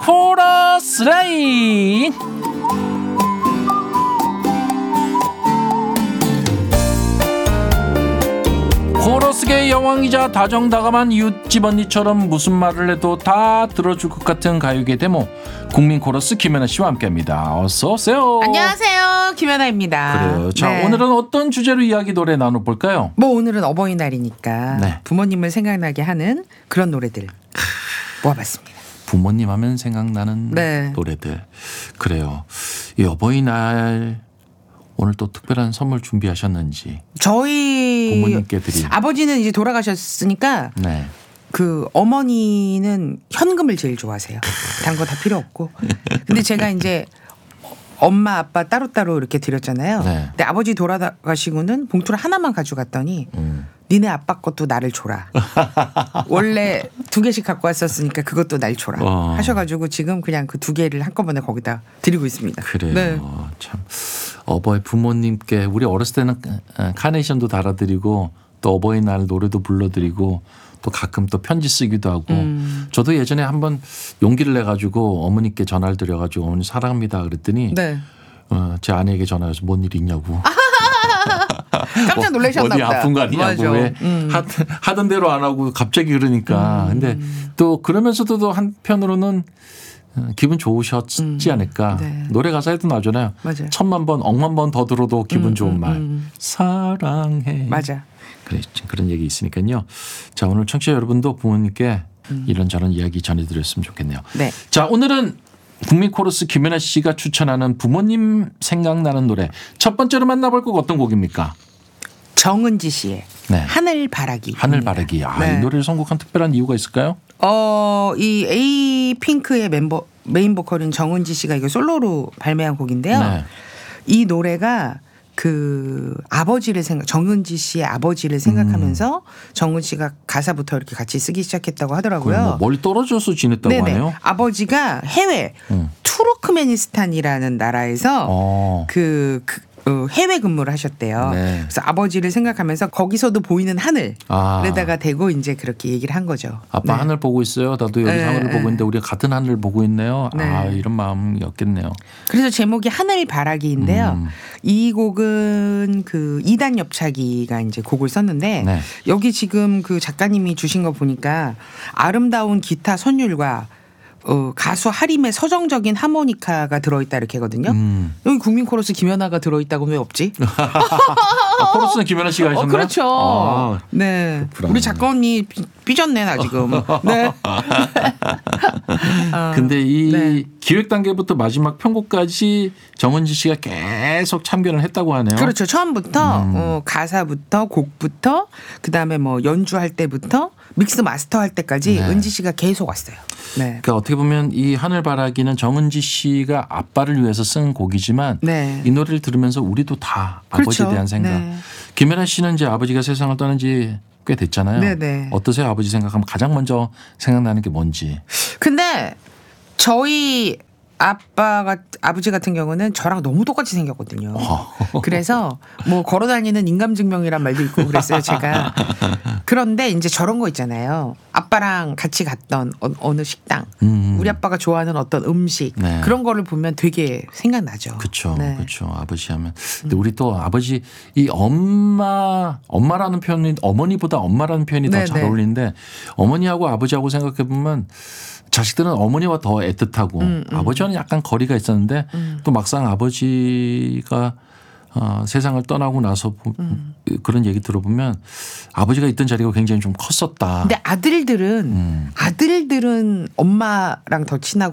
코러스 라인. 코러스계의 여왕이자 다정다감한 이웃집 언니처럼 무슨 말을 해도 다 들어줄 것 같은 가요계 데모 국민 코러스 김연아 씨와 함께합니다. 어서 오세요. 안녕하세요, 김연아입니다. 그래요. 자, 네. 오늘은 어떤 주제로 이야기 노래 나눠볼까요? 뭐 오늘은 어버이날이니까 네. 부모님을 생각나게 하는 그런 노래들 모아봤습니다. 부모님 하면 생각나는 네. 노래들. 그래요. 이 어버이날 오늘 또 특별한 선물 준비하셨는지 저희 부모님께 드릴. 아버지는 이제 돌아가셨으니까 네. 그 어머니는 현금을 제일 좋아하세요. 단 거 다 필요 없고. 근데 제가 이제 엄마 아빠 따로따로 이렇게 드렸잖아요. 네. 근데 아버지 돌아가시고는 봉투를 하나만 가져갔더니 니네 아빠 것도 나를 줘라. 원래 2개씩 갖고 왔었으니까 그것도 날 줘라 하셔가지고 지금 그냥 그 2개를 한꺼번에 거기다 드리고 있습니다. 그래요. 네. 참 어버이 부모님께 우리 어렸을 때는 카네이션도 달아드리고 또 어버이날 노래도 불러드리고 또 가끔 또 편지 쓰기도 하고 저도 예전에 한번 용기를 내가지고 어머니께 전화를 드려가지고 어머니 사랑합니다 그랬더니 네. 제 아내에게 전화해서 뭔 일 있냐고. 깜짝 놀라셨나 어디 보다. 아픈 거 아니냐고. 맞아. 왜 하던 대로 안 하고 갑자기 그러니까. 근데 또 그러면서도 또 한편으로는 기분 좋으셨지 않을까. 네. 노래 가사에도 나오잖아요. 맞아요. 1000만 번, 억만 번 더 들어도 기분 좋은 말. 사랑해. 맞아. 그런 얘기 있으니까요. 자, 오늘 청취자 여러분도 부모님께 이런저런 이야기 전해드렸으면 좋겠네요. 네. 자, 오늘은 국민 코러스 김연아 씨가 추천하는 부모님 생각나는 노래. 첫 번째로 만나볼 곡 어떤 곡입니까? 정은지 씨의 네. 하늘바라기. 하늘바라기. 아, 네. 이 노래를 선곡한 특별한 이유가 있을까요? 이 에이핑크의 메인 보컬인 정은지 씨가 이거 솔로로 발매한 곡인데요. 네. 이 노래가 그 정은지 씨의 아버지를 생각하면서 정은지 씨가 가사부터 이렇게 같이 쓰기 시작했다고 하더라고요. 뭐 멀리 떨어져서 지냈다고 네네. 하네요. 아버지가 해외 투르크메니스탄이라는 나라에서 해외 근무를 하셨대요. 네. 그래서 아버지를 생각하면서 거기서도 보이는 하늘에다가 대고 이제 그렇게 얘기를 한 거죠. 아빠 네. 하늘 보고 있어요. 나도 여기 네, 하늘을 네. 보고 있는데 우리가 같은 하늘을 보고 있네요. 네. 아, 이런 마음이었겠네요. 그래서 제목이 하늘바라기인데요. 이 곡은 그 2단 엽차기가 이제 곡을 썼는데 네. 여기 지금 그 작가님이 주신 거 보니까 아름다운 기타 선율과 가수 하림의 서정적인 하모니카가 들어있다 이렇게 하거든요. 여기 국민 코러스 김연아가 들어있다고 왜 없지? 코러스는 김연아 씨가 하셨나요? 그렇죠. 아, 네. 그렇구나. 우리 작가 언니 삐졌네 나 지금. 네. 근데 이 네. 기획 단계부터 마지막 편곡까지 정은지 씨가 계속 참견을 했다고 하네요. 그렇죠. 처음부터 가사부터 곡부터 그다음에 뭐 연주할 때부터 믹스 마스터 할 때까지 네. 은지 씨가 계속 왔어요. 네. 그러니까 어떻게 보면 이 하늘바라기는 정은지 씨가 아빠를 위해서 쓴 곡이지만 네. 이 노래를 들으면서 우리도 다 그렇죠. 아버지에 대한 생각. 네. 김연아 씨는 이제 아버지가 세상을 떠난 지 꽤 됐잖아요. 네네. 어떠세요? 아버지 생각하면 가장 먼저 생각나는 게 뭔지. 근데 저희 아버지 같은 경우는 저랑 너무 똑같이 생겼거든요. 그래서 뭐 걸어다니는 인감증명이란 말도 있고 그랬어요, 제가. 그런데 이제 저런 거 있잖아요. 아빠랑 같이 갔던 어느 식당, 우리 아빠가 좋아하는 어떤 음식 네. 그런 거를 보면 되게 생각나죠. 그렇죠. 네. 그렇죠. 아버지 하면. 근데 우리 또 아버지 이 엄마라는 표현이 어머니보다 엄마라는 표현이 더 잘 네네. 어울리는데 어머니하고 아버지하고 생각해 보면 자식들은 어머니와 더 애틋하고 아버지와는 약간 거리가 있었는데 또 막상 아버지가 세상을 떠나고 나서 그런 얘기 들어보면 아버지가 있던 자리가 굉장히 좀 컸었다. 근데 아들들은 엄마랑 더 친하고